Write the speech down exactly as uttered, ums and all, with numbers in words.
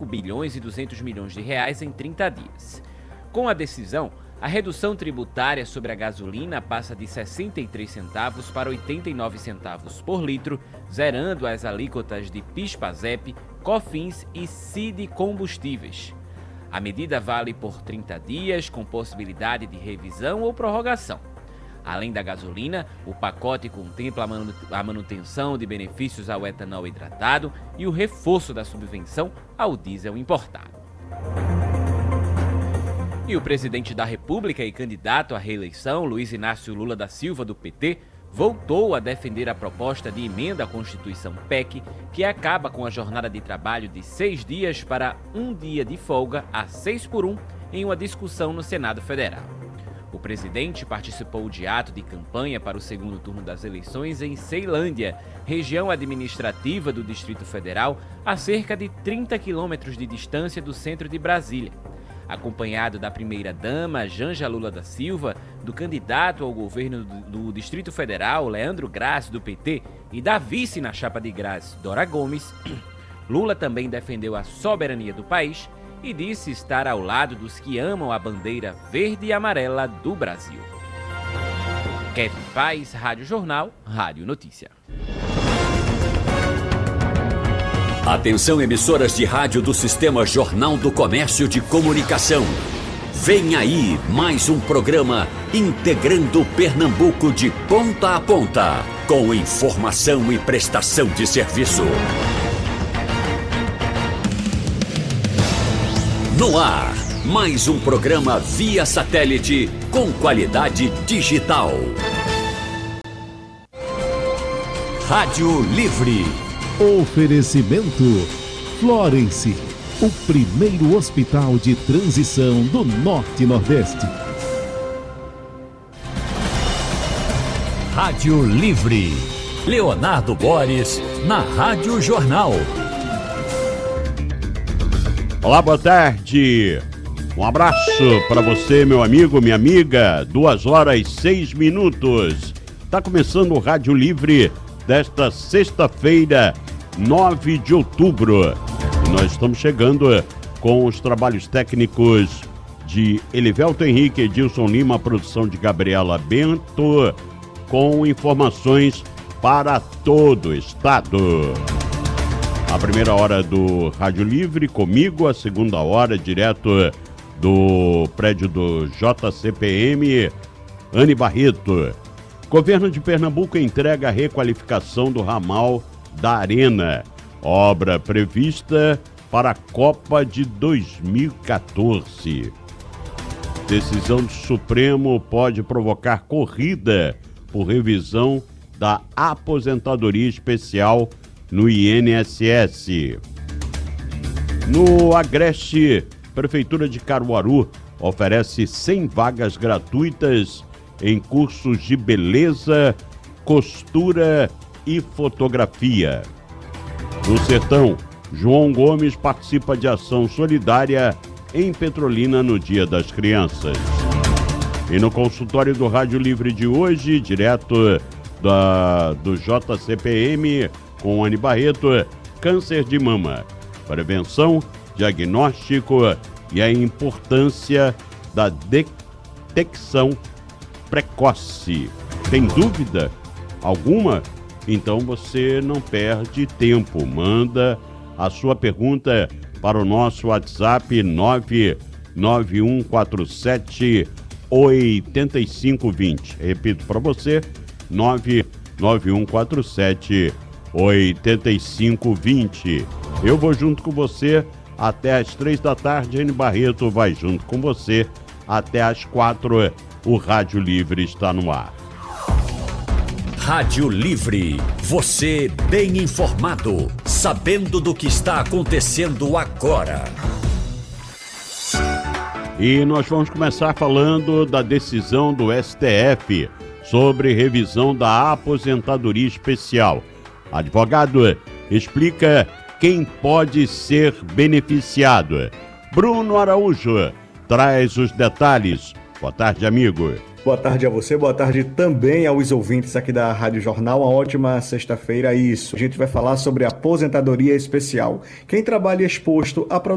bilhões e duzentos milhões de reais em trinta dias. Com a decisão, a redução tributária sobre a gasolina passa de sessenta e três centavos para oitenta e nove centavos por litro, zerando as alíquotas de PIS/PASEP, COFINS e C I D combustíveis. A medida vale por trinta dias, com possibilidade de revisão ou prorrogação. Além da gasolina, o pacote contempla a manutenção de benefícios ao etanol hidratado e o reforço da subvenção ao diesel importado. E o presidente da República e candidato à reeleição, Luiz Inácio Lula da Silva, do P T, voltou a defender a proposta de emenda à Constituição P E C, que acaba com a jornada de trabalho de seis dias para um dia de folga a seis por um em uma discussão no Senado Federal. O presidente participou de ato de campanha para o segundo turno das eleições em Ceilândia, região administrativa do Distrito Federal, a cerca de trinta quilômetros de distância do centro de Brasília. Acompanhado da primeira-dama, Janja Lula da Silva, do candidato ao governo do Distrito Federal, Leandro Graça, do P T, e da vice na chapa de Graça, Dora Gomes, Lula também defendeu a soberania do país e disse estar ao lado dos que amam a bandeira verde e amarela do Brasil. Kevin Paz, Rádio Jornal, Rádio Notícia. Atenção, emissoras de rádio do Sistema Jornal do Comércio de Comunicação. Vem aí mais um programa integrando Pernambuco de ponta a ponta, com informação e prestação de serviço. No ar, mais um programa via satélite com qualidade digital. Rádio Livre. Oferecimento Florence, o primeiro hospital de transição do Norte e Nordeste. Rádio Livre. Leonardo Boris, na Rádio Jornal. Olá, boa tarde. Um abraço para você, meu amigo, minha amiga. Duas horas e seis minutos. Tá começando o Rádio Livre desta sexta-feira, nove de outubro. E nós estamos chegando com os trabalhos técnicos de Elivelto Henrique, Edilson Lima, produção de Gabriela Bento, com informações para todo o estado. A primeira hora do Rádio Livre comigo, a segunda hora direto do prédio do J C P M, Anne Barreto. Governo de Pernambuco entrega a requalificação do ramal da Arena, obra prevista para a Copa de dois mil e quatorze. Decisão do Supremo pode provocar corrida por revisão da aposentadoria especial no I N S S. No Agreste, Prefeitura de Caruaru oferece cem vagas gratuitas em cursos de beleza, costura e fotografia. No Sertão, João Gomes participa de ação solidária em Petrolina no Dia das Crianças. E no consultório do Rádio Livre de hoje, direto da, do J C P M, com Anne Barreto, câncer de mama, prevenção, diagnóstico e a importância da detecção precoce. Tem dúvida alguma? Então você não perde tempo. Manda a sua pergunta para o nosso WhatsApp nove nove um quatro sete oito cinco dois zero. Repito para você, nove nove um quatro sete oito cinco dois zero. Eu vou junto com você até às três da tarde. Anne Barreto vai junto com você até às quatro. O Rádio Livre está no ar. Rádio Livre. Você bem informado, sabendo do que está acontecendo agora. E nós vamos começar falando da decisão do S T F sobre revisão da aposentadoria especial. Advogado explica quem pode ser beneficiado. Bruno Araújo traz os detalhes. Boa tarde, amigo. Boa tarde a você, boa tarde também aos ouvintes aqui da Rádio Jornal. Uma ótima sexta-feira, isso. A gente vai falar sobre aposentadoria especial. Quem trabalha exposto a